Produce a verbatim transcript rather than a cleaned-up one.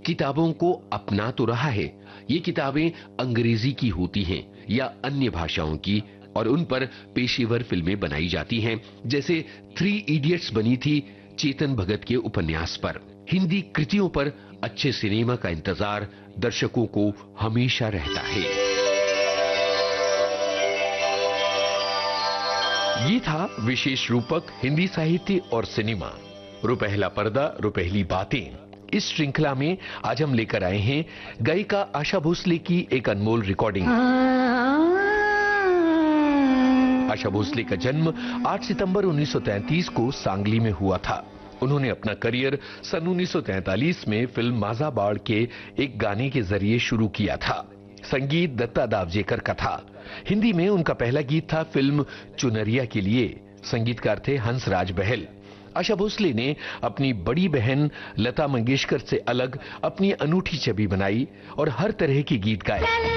किताबों को अपना तो रहा है। ये किताबें अंग्रेजी की होती हैं या अन्य भाषाओं की, और उन पर पेशेवर फिल्में बनाई जाती हैं, जैसे थ्री इडियट्स बनी थी चेतन भगत के उपन्यास पर। हिंदी कृतियों पर अच्छे सिनेमा का इंतजार दर्शकों को हमेशा रहता है। ये था विशेष रूपक हिंदी साहित्य और सिनेमा, रुपहला पर्दा रुपहली बातें। इस श्रृंखला में आज हम लेकर आए हैं गायिका आशा भोसले की एक अनमोल रिकॉर्डिंग। आशा भोसले का जन्म आठ सितंबर उन्नीस सौ तैंतीस को सांगली में हुआ था। उन्होंने अपना करियर सन उन्नीस सौ तैंतालीस में फिल्म माजा बाड़ के एक गाने के जरिए शुरू किया था। संगीत दत्ता दावजेकर का था। हिंदी में उनका पहला गीत था फिल्म चुनरिया के लिए। संगीतकार थे हंसराज बहल। आशा भोसले ने अपनी बड़ी बहन लता मंगेशकर से अलग अपनी अनूठी छवि बनाई और हर तरह के गीत गाए।